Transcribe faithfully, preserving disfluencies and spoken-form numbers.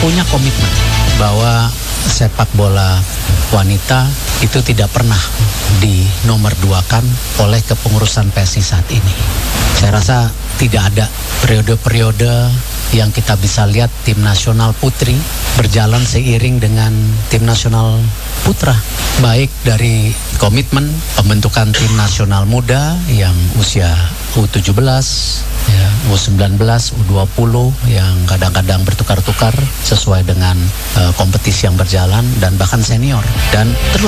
punya komitmen bahwa sepak bola wanita itu tidak pernah dinomorduakan oleh kepengurusan P S I saat ini. Saya rasa tidak ada periode-periode yang kita bisa lihat tim nasional putri berjalan seiring dengan tim nasional putra. Baik dari komitmen pembentukan tim nasional muda yang usia U tujuh belas, ya, U sembilan belas, U dua puluh yang kadang-kadang bertukar-tukar sesuai dengan uh, kompetisi yang berjalan dan bahkan senior. Dan terus